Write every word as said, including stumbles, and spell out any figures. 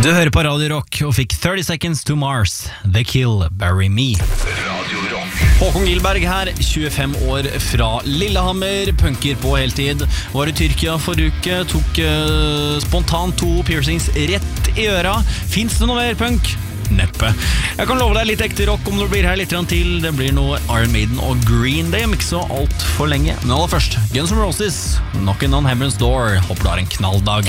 Du hører på Radio Rock og fikk thirty seconds to Mars, The Kill, Bury Me. Radio Rock. Håkon Gilberg her, tjuefem år fra Lillehammer, punker på heltid. Var i Tyrkia forrige uke, tok uh, spontant to piercings rett i øra. Finns det noe mer punk? Neppe. Jeg kan love deg litt ekte rock om du blir her litt til. Det blir noe Iron Maiden og Green Day om ikke så alt for lenge. Men aller først, Guns N' Roses, Knockin' on Heaven's Door. Håper du har en knalldag.